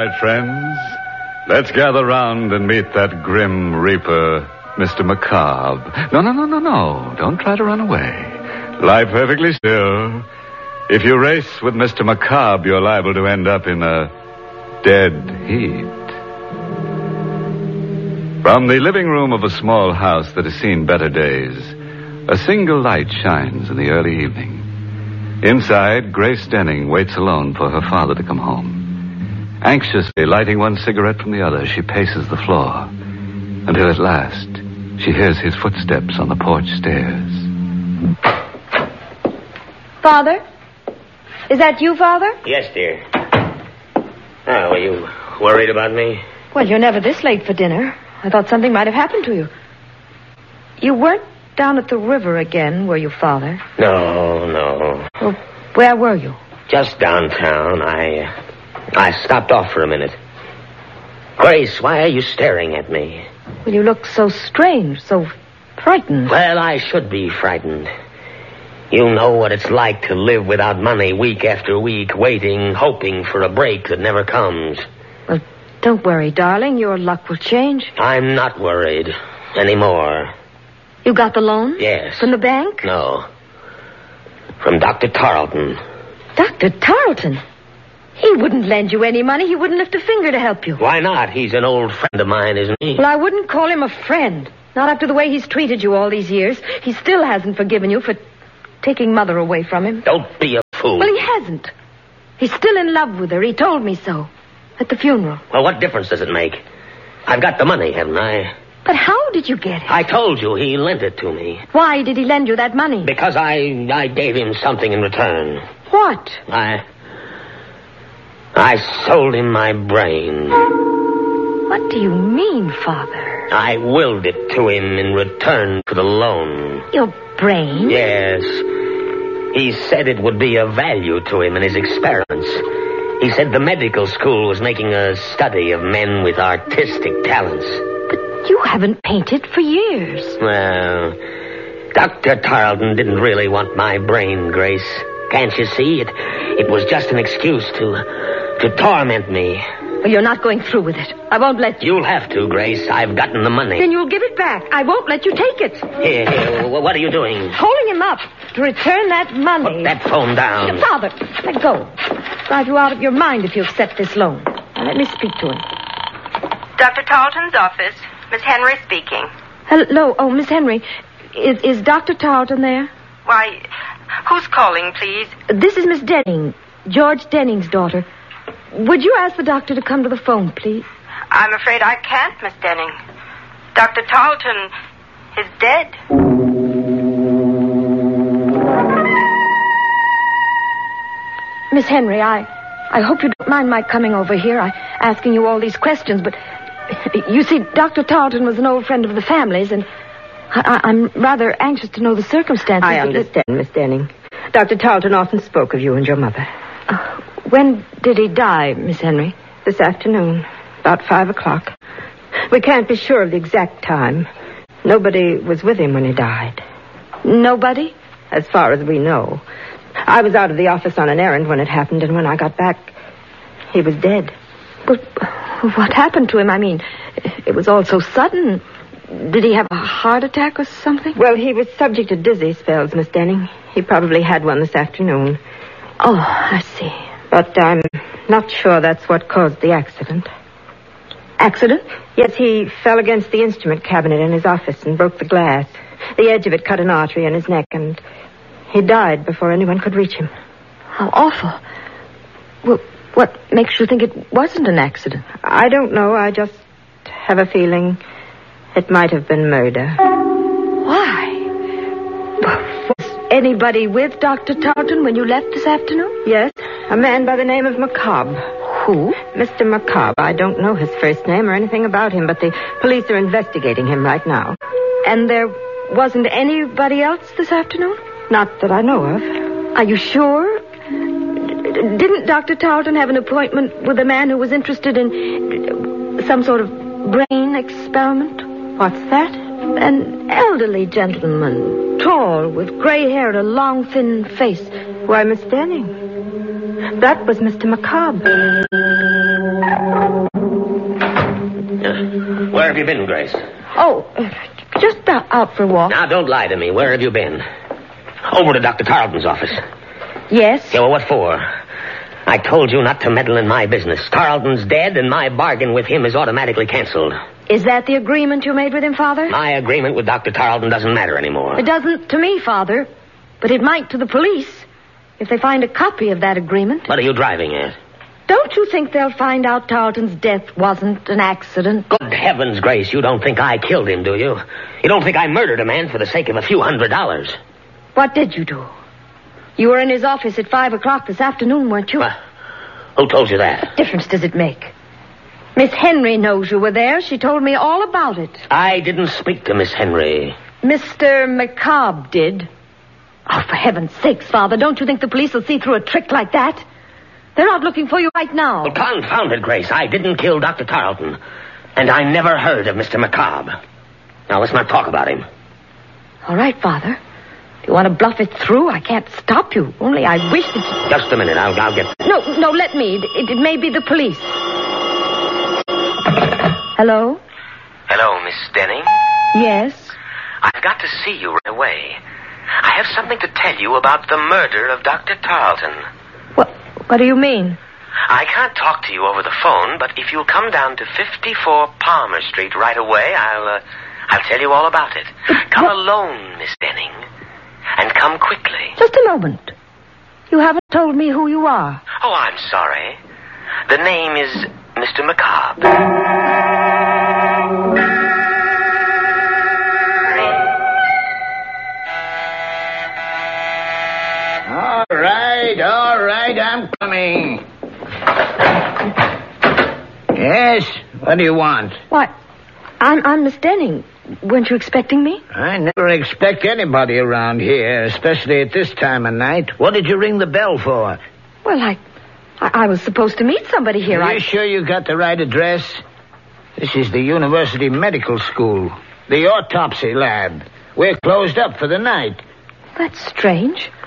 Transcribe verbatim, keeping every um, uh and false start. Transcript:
right, friends. Let's gather round and meet that grim reaper, Mister Macabre. No, no, no, no, no. Don't try to run away. Lie perfectly still. If you race with Mister Macabre, you're liable to end up in a dead heat. From the living room of a small house that has seen better days, a single light shines in the early evening. Inside, Grace Denning waits alone for her father to come home. Anxiously lighting one cigarette from the other, she paces the floor until at last she hears his footsteps on the porch stairs. Father? Is that you, Father? Yes, dear. Oh, were you worried about me? Well, you're never this late for dinner. I thought something might have happened to you. You weren't down at the river again, were you, Father? No, no. Well, where were you? Just downtown. I... I stopped off for a minute. Grace, why are you staring at me? Well, you look so strange, so frightened. Well, I should be frightened. You know what it's like to live without money week after week, waiting, hoping for a break that never comes. Well, don't worry, darling. Your luck will change. I'm not worried anymore. You got the loan? Yes. From the bank? No. From Doctor Tarleton. Doctor Tarleton? He wouldn't lend you any money. He wouldn't lift a finger to help you. Why not? He's an old friend of mine, isn't he? Well, I wouldn't call him a friend. Not after the way he's treated you all these years. He still hasn't forgiven you for taking Mother away from him. Don't be a fool. Well, he hasn't. He's still in love with her. He told me so. At the funeral. Well, what difference does it make? I've got the money, haven't I? But how did you get it? I told you he lent it to me. Why did he lend you that money? Because I I gave him something in return. What? I... I sold him my brain. What do you mean, Father? I willed it to him in return for the loan. Your brain? Yes. He said it would be of value to him in his experiments. He said the medical school was making a study of men with artistic talents. But you haven't painted for years. Well, Doctor Tarleton didn't really want my brain, Grace. Can't you see? It It was just an excuse to... to torment me. Well, you're not going through with it. I won't let you. You'll have to, Grace. I've gotten the money. Then you'll give it back. I won't let you take it. Here, here. What are you doing? Holding him up to return that money. Put that phone down. Father, let go. Drive you out of your mind if you accept this loan. Now, let me speak to him. Doctor Tarleton's office. Miss Henry speaking. Hello. Oh, Miss Henry. Is, is Doctor Tarleton there? Why, who's calling, please? This is Miss Denning, George Denning's daughter. Would you ask the doctor to come to the phone, please? I'm afraid I can't, Miss Denning. Doctor Tarleton is dead. Miss Henry, I, I hope you don't mind my coming over here. I asking you all these questions, but you see, Doctor Tarleton was an old friend of the family's, and I, I'm rather anxious to know the circumstances. I understand, Miss Denning. Doctor Tarleton often spoke of you and your mother. Uh, when did he die, Miss Henry? This afternoon, about five o'clock. We can't be sure of the exact time. Nobody was with him when he died. Nobody? As far as we know. I was out of the office on an errand when it happened, and when I got back, he was dead. But what happened to him? I mean, it was all so sudden. Did he have a heart attack or something? Well, he was subject to dizzy spells, Miss Denning. He probably had one this afternoon. Oh, I see. But I'm not sure that's what caused the accident. Accident? Yes, he fell against the instrument cabinet in his office and broke the glass. The edge of it cut an artery in his neck, and he died before anyone could reach him. How awful. Well, what makes you think it wasn't an accident? I don't know. I just have a feeling it might have been murder. Why? Was anybody with Doctor Tarleton when you left this afternoon? Yes, a man by the name of Macabre. Who? Mister Macabre. I don't know his first name or anything about him, but the police are investigating him right now. And there wasn't anybody else this afternoon? Not that I know of. Are you sure? D- didn't Doctor Tarleton have an appointment with a man who was interested in some sort of brain experiment? What's that? An elderly gentleman, tall, with gray hair and a long, thin face. Why, Miss Denning, that was Mister Macabre. Uh, where have you been, Grace? Oh, uh, just uh, out for a walk. Now, don't lie to me. Where have you been? Over to Doctor Tarleton's office. Yes? Yeah, well, what for? I told you not to meddle in my business. Tarleton's dead, and my bargain with him is automatically canceled. Is that the agreement you made with him, Father? My agreement with Doctor Tarleton doesn't matter anymore. It doesn't to me, Father. But it might to the police if they find a copy of that agreement. What are you driving at? Don't you think they'll find out Tarleton's death wasn't an accident? Good heavens, Grace, you don't think I killed him, do you? You don't think I murdered a man for the sake of a few hundred dollars? What did you do? You were in his office at five o'clock this afternoon, weren't you? Uh, who told you that? What difference does it make? Miss Henry knows you were there. She told me all about it. I didn't speak to Miss Henry. Mister McCobb did. Oh, for heaven's sakes, Father, don't you think the police will see through a trick like that? They're out looking for you right now. Well, confound it, Grace. I didn't kill Doctor Tarleton. And I never heard of Mister McCobb. Now, let's not talk about him. All right, Father. If you want to bluff it through, I can't stop you. Only I wish that you... Just a minute. I'll, I'll get... No, no, let me. It, it may be the police. Hello? Hello, Miss Denning. Yes? I've got to see you right away. I have something to tell you about the murder of Doctor Tarleton. What, what do you mean? I can't talk to you over the phone, but if you'll come down to fifty-four Palmer Street right away, I'll, uh, I'll tell you all about it. Come what? alone, Miss Denning. And come quickly. Just a moment. You haven't told me who you are. Oh, I'm sorry. The name is Mister McCobb. All right, all right, I'm coming. Yes, what do you want? Why, I'm, I'm Miss Denning. Weren't you expecting me? I never expect anybody around here, especially at this time of night. What did you ring the bell for? Well, I, I, I was supposed to meet somebody here. Are I... you sure you got the right address? This is the University Medical School, the autopsy lab. We're closed up for the night. That's strange.